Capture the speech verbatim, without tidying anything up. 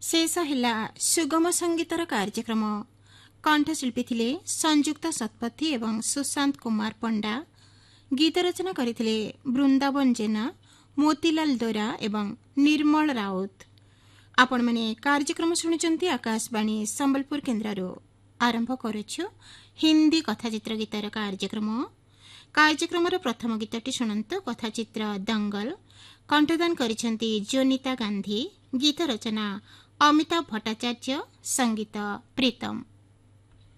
शेष है सुगम संगीतर कार्यक्रम। कंठशिल्पी थिले संयुक्त शतपथी एवं सुशांत कुमार पंडा। गीत रचना करथिले वृंदावन जेना, मोतीलाल दोरा एवं निर्मल राउत। आपण माने कार्यक्रम शुणुचंती आकाशवाणी संबलपुर केन्द्ररो। आरंभ करुछु हिंदी कथाचित्र गीतर कार्यक्रम। कार्यक्रम प्रथम गीतटी शुणंतु कथाचित्र दंगल। कंठदान करिसेंती जोनिता गांधी। गीत रचना अमिताभ भट्टाचार्य, संगीत प्रीतम।